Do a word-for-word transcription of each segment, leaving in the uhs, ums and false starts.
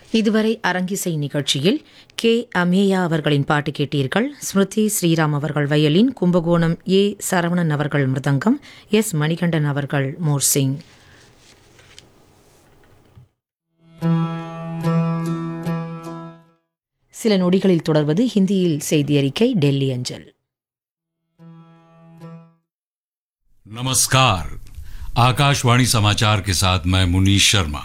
இதுவரை அரங்கிசை நிகழ்ச்சியில் கே அமேயா அவர்களின் பாட்டு கேட்டீர்கள். ஸ்மிருதி ஸ்ரீராம் அவர்கள் வயலின், கும்பகோணம் ஏ சரவணன் அவர்கள் மிருதங்கம், எஸ் மணிகண்டன் அவர்கள் மோர்சிங். சில நொடிகளில் தொடர்வது ஹிந்தியில் செய்தி அறிக்கை, டெல்லி அஞ்சல். नमस्कार, आकाशवाणी समाचार के साथ मैं मुनीश शर्मा।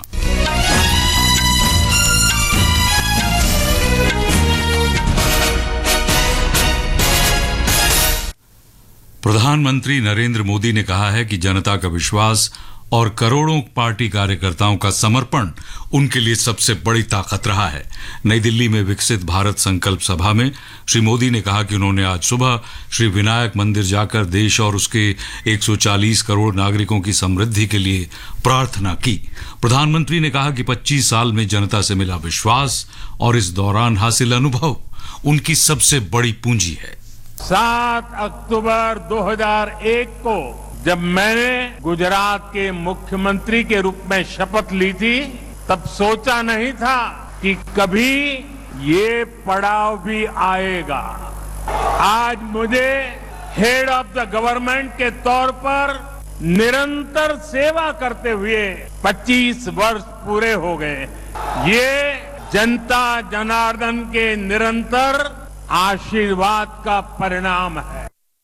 प्रधानमंत्री नरेंद्र मोदी ने कहा है कि जनता का विश्वास और करोड़ों पार्टी कार्यकर्ताओं का समर्पण उनके लिए सबसे बड़ी ताकत रहा है। नई दिल्ली में विकसित भारत संकल्प सभा में श्री मोदी ने कहा कि उन्होंने आज सुबह श्री विनायक मंदिर जाकर देश और उसके एक सौ चालीस करोड़ नागरिकों की समृद्धि के लिए प्रार्थना की। प्रधानमंत्री ने कहा कि पच्चीस साल में जनता से मिला विश्वास और इस दौरान हासिल अनुभव उनकी सबसे बड़ी पूंजी है। सात अक्टूबर दो हज़ार एक को जब मैंने गुजरात के मुख्यमंत्री के रूप में शपथ ली थी, तब सोचा नहीं था कि कभी ये पड़ाव भी आएगा। आज मुझे हेड ऑफ द गवर्नमेंट के तौर पर निरंतर सेवा करते हुए पच्चीस वर्ष पूरे हो गए। ये जनता जनार्दन के निरंतर आशीर्वाद का परिणाम है।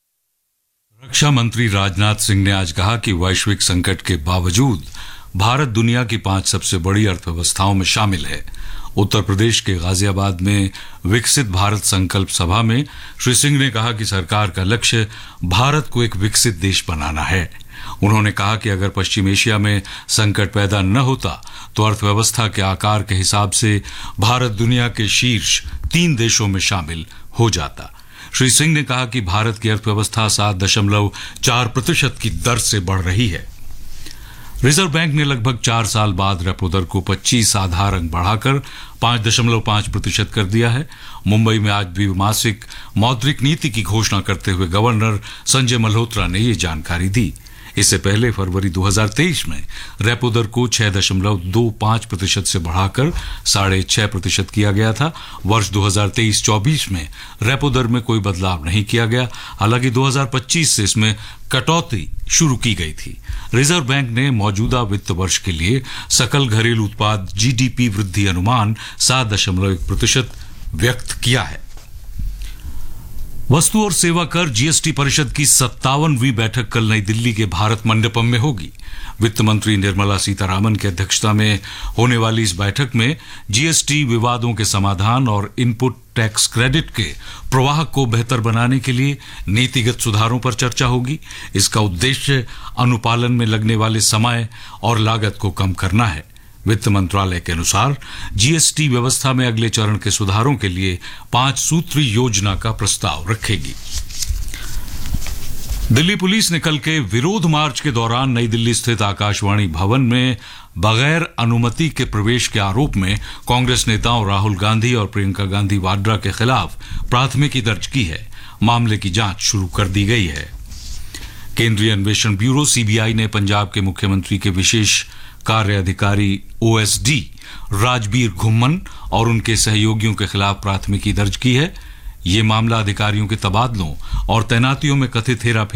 रक्षा मंत्री राजनाथ सिंह ने आज कहा कि वैश्विक संकट के बावजूद भारत दुनिया की पांच सबसे बड़ी अर्थव्यवस्थाओं में शामिल है। उत्तर प्रदेश के गाजियाबाद में विकसित भारत संकल्प सभा में श्री सिंह ने कहा कि सरकार का लक्ष्य भारत को एक विकसित देश बनाना है। उन्होंने कहा कि अगर पश्चिम एशिया में संकट पैदा न होता तो अर्थव्यवस्था के आकार के हिसाब से भारत दुनिया के शीर्ष तीन देशों में शामिल हो जाता। श्री सिंह ने कहा कि भारत की अर्थव्यवस्था सात दशमलव चार प्रतिशत की दर से बढ़ रही है। रिजर्व बैंक ने लगभग चार साल बाद रेपो दर को पच्चीस आधार अंक बढ़ाकर पांच दशमलव पांच प्रतिशत कर दिया है। मुंबई में आज द्विमासिक मौद्रिक नीति की घोषणा करते हुए गवर्नर संजय मल्होत्रा ने ये जानकारी दी। इससे पहले फरवरी दो हज़ार तेईस में रेपो दर को छह दशमलव दो पांच प्रतिशत से बढ़ाकर साढ़े छह प्रतिशत किया गया था। वर्ष दो हज़ार तेईस चौबीस में रेपो दर में कोई बदलाव नहीं किया गया। हालांकि दो हज़ार पच्चीस से इसमें कटौती शुरू की गई थी। रिजर्व बैंक ने मौजूदा वित्त वर्ष के लिए सकल घरेलू उत्पाद जीडीपी वृद्धि अनुमान सात दशमलव एक प्रतिशत व्यक्त किया है। वस्तु और सेवा कर जीएसटी परिषद की सत्तावनवीं बैठक कल नई दिल्ली के भारत मंडपम में होगी। वित्त मंत्री निर्मला सीतारामन की अध्यक्षता में होने वाली इस बैठक में जीएसटी विवादों के समाधान और इनपुट टैक्स क्रेडिट के प्रवाह को बेहतर बनाने के लिए नीतिगत सुधारों पर चर्चा होगी। इसका उद्देश्य अनुपालन में लगने वाले समय और लागत को कम करना है। वित्त मंत्रालय के अनुसार जीएसटी व्यवस्था में अगले चरण के सुधारों के लिए पांच सूत्री योजना का प्रस्ताव रखेगी। दिल्ली पुलिस ने कल के विरोध मार्च के दौरान नई दिल्ली स्थित आकाशवाणी भवन में बगैर अनुमति के प्रवेश के आरोप में कांग्रेस नेताओं राहुल गांधी और प्रियंका गांधी वाड्रा के खिलाफ प्राथमिकी दर्ज की है। मामले की जांच शुरू कर दी गई है। केंद्रीय अन्वेषण ब्यूरो सीबीआई ने पंजाब के मुख्यमंत्री के विशेष कार्य अधिकारी ओएसडी राजबीर घुम्मन और उनके सहयोगियों के खिलाफ प्राथमिकी दर्ज की है। ये मामला अधिकारियों के तबादलों और तैनातियों में कथित हेराफेरी